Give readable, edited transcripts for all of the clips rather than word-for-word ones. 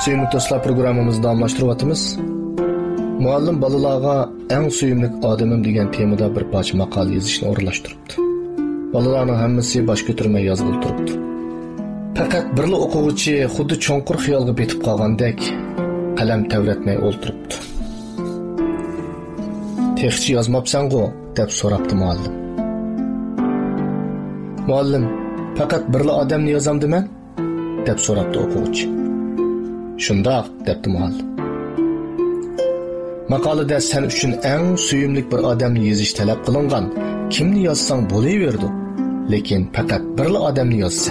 Sevimli dostlar, programımızı davamlaştırıyatımız. Muallim balalarga eng suyimlik adamım degan temada bir parcha maqola yozishni o'rinlashtiribdi. Balalarning hammasi bosh ko'tarmay yozib turibdi. Faqat birli o'quvchi xuddi cho'nqur xiyolga betib qolgandek qalam tavratmay o'ltiribdi. "Texchi yozmabsan-ku?" deb so'rabdi muallim. "Muallim, faqat birli odamni yozamdiman?" deb so'rabdi o'quvchi. "Shundoq", debdi muallim. Maqolada sen uchun eng suyimlik bir odamni yozish talab qilingan. Kimni yozsang bo'laverdi, lekin faqat birli odamni yozsan.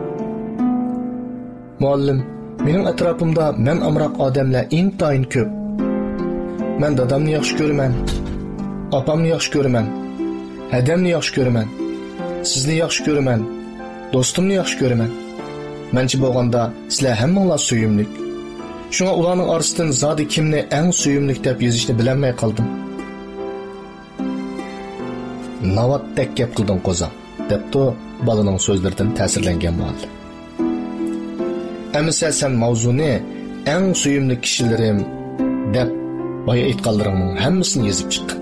Muallim, mening atrofimda men amroq odamlar intayin ko'p. Men dadamni yaxshi ko'raman, opamni yaxshi ko'raman, hadamni yaxshi ko'raman, sizni yaxshi ko'raman, do'stimni yaxshi ko'raman. Menchi bo'lganda sizlar hammanglar suyimlik. Shunga ularning orasidan zodi kimni eng suyimlik deb yozishni bilolmay qoldim. "Navatdek gap qilding qo'zam", debdi balaning so'zlaridan ta'sirlangan muallim. "Amisa sen mavzuni eng suyimlik kishilarim deb boya aytganlaringning hammasini yozib chiqqan."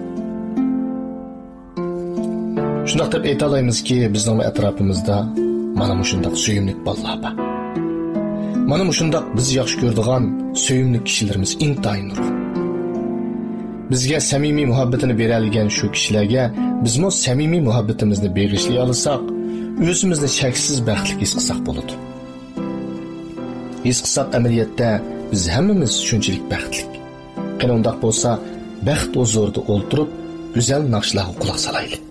Shundoq deb ayta olamizki, bizning atrofimizda mana shundoq suyimlik bolalar bor. Mana shundoq biz yaxshi ko'radigan suyimli kishilarimiz intayin nurg'un. Bizga samimiy muhabbatini beradigan shu kishilarga bizmo samimiy muhabbatimizni beg'ishlay olsak, o'zimizni cheksiz baxtli his qilsak bo'ladi. His qilsak amaliyotda biz hammamiz shunchalik baxtli. Qani undaq bo'lsa, baxt huzurida o'ltirib, go'zal naqshlarga quloq solaylik.